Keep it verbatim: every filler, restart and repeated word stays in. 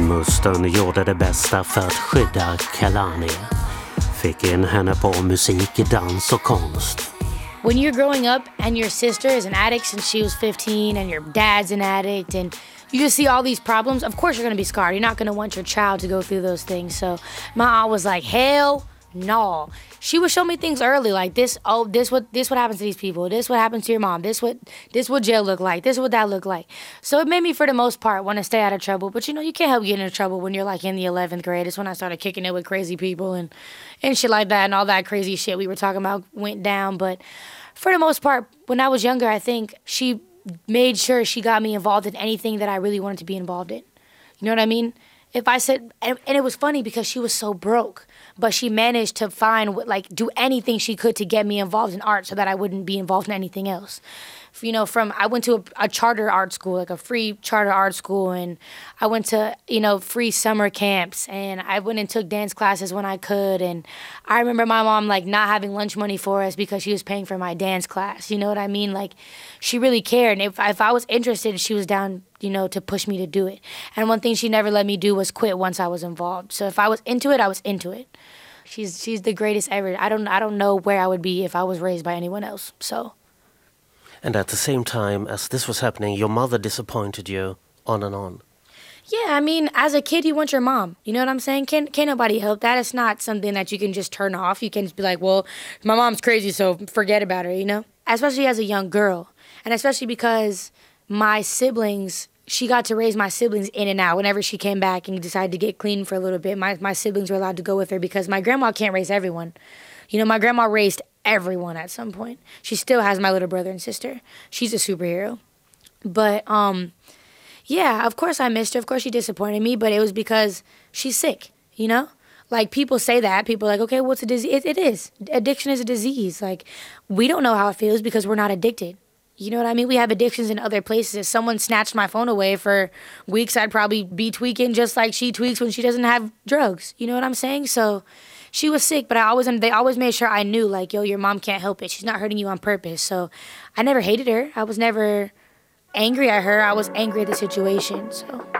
Mustern gjorde det bästa för att skydda Kalani. Fick in henne på musik, dans och konst. When you're growing up and your sister is an addict since she was fifteen and your dad's an addict and you just see all these problems, of course you're going to be scarred. You're not going to want your child to go through those things. So my aunt was like, hell no. She would show me things early like this, oh, this what this what happens to these people. This what happens to your mom. This what this what jail look like. This what that look like. So it made me, for the most part, want to stay out of trouble. But, you know, you can't help getting into trouble when you're, like, in the eleventh grade. It's when I started kicking it with crazy people and, and shit like that, and all that crazy shit we were talking about went down. But for the most part, when I was younger, I think she made sure she got me involved in anything that I really wanted to be involved in. You know what I mean? If I said, and, and it was funny because she was so broke, but she managed to find, like, do anything she could to get me involved in art so that I wouldn't be involved in anything else. You know, from, I went to a, a charter art school, like a free charter art school, and I went to, you know, free summer camps, and I went and took dance classes when I could, and I remember my mom, like, not having lunch money for us because she was paying for my dance class, you know what I mean? Like, she really cared, and if, if I was interested, she was down, you know, to push me to do it. And one thing she never let me do was quit once I was involved. So if I was into it, I was into it. She's she's the greatest ever. I don't I don't know where I would be if I was raised by anyone else, so... And at the same time as this was happening, your mother disappointed you on and on. Yeah, I mean, as a kid, you want your mom. You know what I'm saying? Can't, can't nobody help that. It's not something that you can just turn off. You can just be like, well, my mom's crazy, so forget about her, you know? Especially as a young girl. And especially because my siblings, she got to raise my siblings in and out. Whenever she came back and decided to get clean for a little bit, my, my siblings were allowed to go with her because my grandma can't raise everyone. You know, my grandma raised everyone at some point. She still has my little brother and sister. She's a superhero. But, um, yeah, of course I missed her. Of course she disappointed me, but it was because she's sick, you know? Like, people say that. People are like, okay, what's a disease? It, it is. Addiction is a disease. Like, we don't know how it feels because we're not addicted. You know what I mean? We have addictions in other places. If someone snatched my phone away for weeks, I'd probably be tweaking just like she tweaks when she doesn't have drugs. You know what I'm saying? So she was sick, but I always they always made sure I knew, like, yo, your mom can't help it. She's not hurting you on purpose. So I never hated her. I was never angry at her. I was angry at the situation, so...